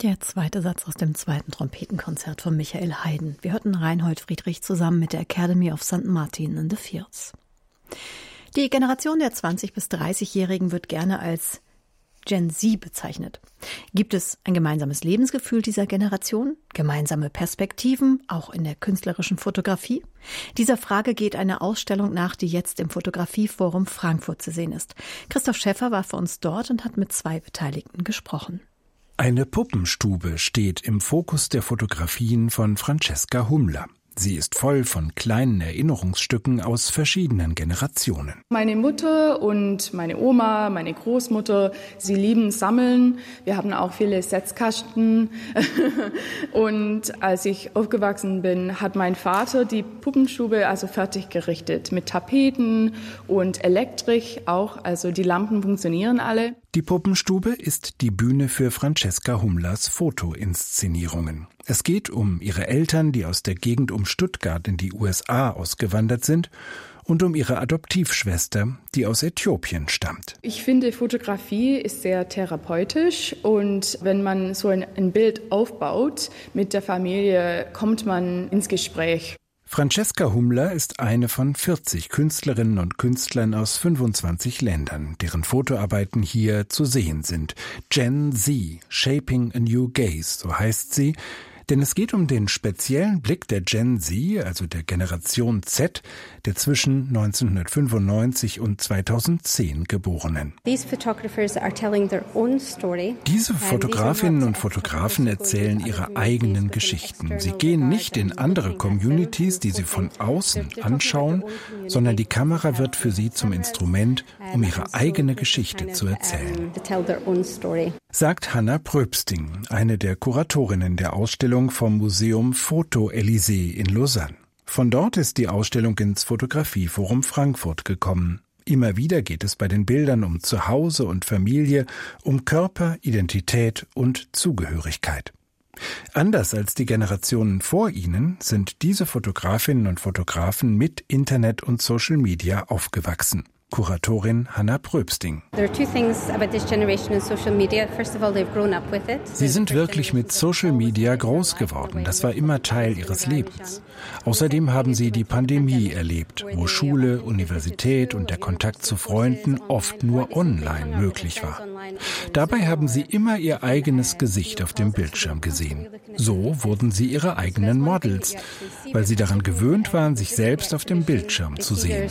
Der zweite Satz aus dem zweiten Trompetenkonzert von Michael Haydn. Wir hörten Reinhold Friedrich zusammen mit der Academy of St. Martin in the Fields. Die Generation der 20- bis 30-Jährigen wird gerne als Gen Z bezeichnet. Gibt es ein gemeinsames Lebensgefühl dieser Generation? Gemeinsame Perspektiven, auch in der künstlerischen Fotografie? Dieser Frage geht eine Ausstellung nach, die jetzt im Fotografieforum Frankfurt zu sehen ist. Christoph Schäffer war für uns dort und hat mit 2 Beteiligten gesprochen. Eine Puppenstube steht im Fokus der Fotografien von Francesca Hummler. Sie ist voll von kleinen Erinnerungsstücken aus verschiedenen Generationen. Meine Mutter und meine Oma, meine Großmutter, sie lieben Sammeln. Wir haben auch viele Setzkasten. Und als ich aufgewachsen bin, hat mein Vater die Puppenstube also fertig gerichtet mit Tapeten und Elektrik auch. Also die Lampen funktionieren alle. Die Puppenstube ist die Bühne für Francesca Hummlers Fotoinszenierungen. Es geht um ihre Eltern, die aus der Gegend um Stuttgart in die USA ausgewandert sind, und um ihre Adoptivschwester, die aus Äthiopien stammt. Ich finde, Fotografie ist sehr therapeutisch und wenn man so ein Bild aufbaut mit der Familie, kommt man ins Gespräch. Francesca Hummler ist eine von 40 Künstlerinnen und Künstlern aus 25 Ländern, deren Fotoarbeiten hier zu sehen sind. Gen Z, Shaping a New Gaze, so heißt sie. Denn es geht um den speziellen Blick der Gen Z, also der Generation Z, der zwischen 1995 und 2010 Geborenen. Diese Fotografinnen und Fotografen erzählen ihre eigenen Geschichten. Sie gehen nicht in andere Communities, die sie von außen anschauen, sondern die Kamera wird für sie zum Instrument, um ihre eigene Geschichte zu erzählen. Sagt Hanna Pröbsting, eine der Kuratorinnen der Ausstellung vom Museum Foto Élysée in Lausanne. Von dort ist die Ausstellung ins Fotografieforum Frankfurt gekommen. Immer wieder geht es bei den Bildern um Zuhause und Familie, um Körper, Identität und Zugehörigkeit. Anders als die Generationen vor ihnen sind diese Fotografinnen und Fotografen mit Internet und Social Media aufgewachsen. Kuratorin Hanna Pröbsting. Sie sind wirklich mit Social Media groß geworden. Das war immer Teil ihres Lebens. Außerdem haben sie die Pandemie erlebt, wo Schule, Universität und der Kontakt zu Freunden oft nur online möglich war. Dabei haben sie immer ihr eigenes Gesicht auf dem Bildschirm gesehen. So wurden sie ihre eigenen Models, weil sie daran gewöhnt waren, sich selbst auf dem Bildschirm zu sehen.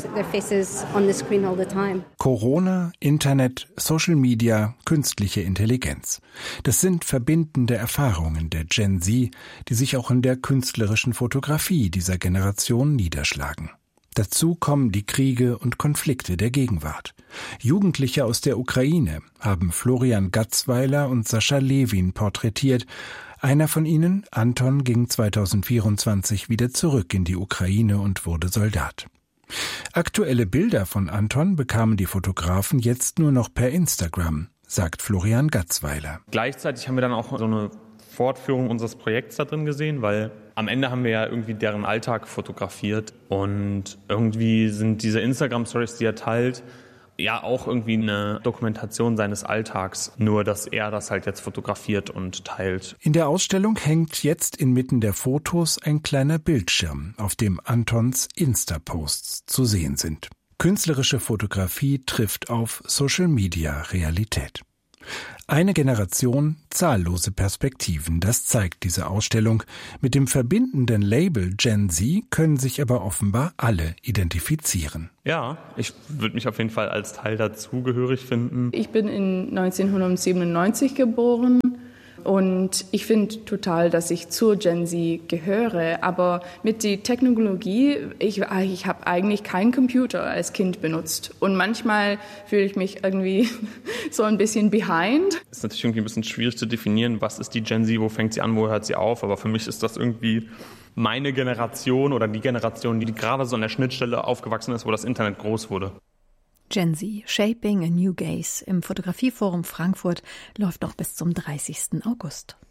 Corona, Internet, Social Media, künstliche Intelligenz. Das sind verbindende Erfahrungen der Gen Z, die sich auch in der künstlerischen Fotografie dieser Generation niederschlagen. Dazu kommen die Kriege und Konflikte der Gegenwart. Jugendliche aus der Ukraine haben Florian Gatzweiler und Sascha Lewin porträtiert. Einer von ihnen, Anton, ging 2024 wieder zurück in die Ukraine und wurde Soldat. Aktuelle Bilder von Anton bekamen die Fotografen jetzt nur noch per Instagram, sagt Florian Gatzweiler. Gleichzeitig haben wir dann auch so eine Fortführung unseres Projekts da drin gesehen, weil am Ende haben wir ja irgendwie deren Alltag fotografiert und irgendwie sind diese Instagram-Stories, die er teilt, ja auch irgendwie eine Dokumentation seines Alltags, nur dass er das halt jetzt fotografiert und teilt. In der Ausstellung hängt jetzt inmitten der Fotos ein kleiner Bildschirm, auf dem Antons Insta-Posts zu sehen sind. Künstlerische Fotografie trifft auf Social-Media-Realität. Eine Generation, zahllose Perspektiven, das zeigt diese Ausstellung. Mit dem verbindenden Label Gen Z können sich aber offenbar alle identifizieren. Ja, ich würde mich auf jeden Fall als Teil dazugehörig finden. Ich bin in 1997 geboren. Und ich finde total, dass ich zur Gen Z gehöre. Aber mit der Technologie, ich habe eigentlich keinen Computer als Kind benutzt. Und manchmal fühle ich mich irgendwie so ein bisschen behind. Es ist natürlich irgendwie ein bisschen schwierig zu definieren, was ist die Gen Z, wo fängt sie an, wo hört sie auf. Aber für mich ist das irgendwie meine Generation oder die Generation, die gerade so an der Schnittstelle aufgewachsen ist, wo das Internet groß wurde. Gen Z, Shaping a New Gaze im Fotografieforum Frankfurt läuft noch bis zum 30. August.